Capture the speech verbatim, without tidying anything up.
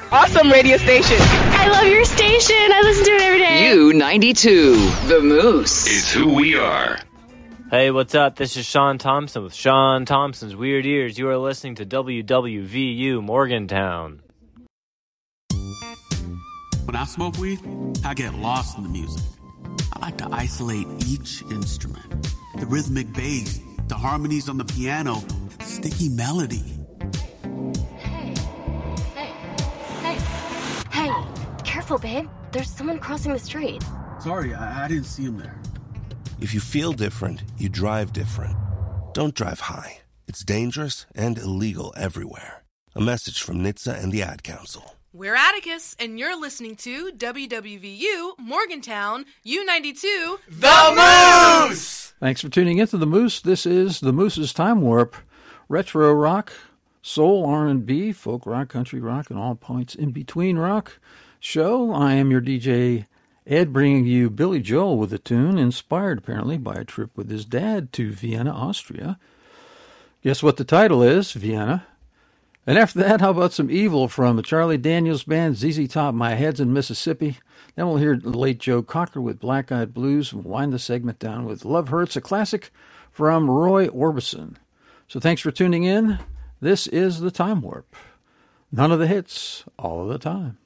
awesome radio station. I love your station. I listen to it every day. U ninety-two, The Moose. It's who we are. Hey, what's up? This is Sean Thompson with Sean Thompson's Weird Ears. You are listening to W W V U Morgantown. When I smoke weed, I get lost in the music. I like to isolate each instrument. The rhythmic bass, the harmonies on the piano, the sticky melody. Hey, hey, hey, hey, careful, babe. There's someone crossing the street. Sorry, I, I didn't see him there. If you feel different, you drive different. Don't drive high. It's dangerous and illegal everywhere. A message from N H T S A and the Ad Council. We're Atticus, and you're listening to W W V U Morgantown U ninety-two, The Moose! Thanks for tuning into The Moose. This is The Moose's Time Warp. Retro rock, soul, R and B, folk rock, country rock, and all points in between rock show. I am your D J, Ed, bringing you Billy Joel with a tune inspired apparently by a trip with his dad to Vienna, Austria. Guess what the title is? Vienna. And after that, how about some Evil from the Charlie Daniels Band, Z Z Top, My Head's in Mississippi. Then we'll hear the late Joe Cocker with Black Eyed Blues and wind the segment down with Love Hurts, a classic from Roy Orbison. So thanks for tuning in. This is the Time Warp. None of the hits, all of the time.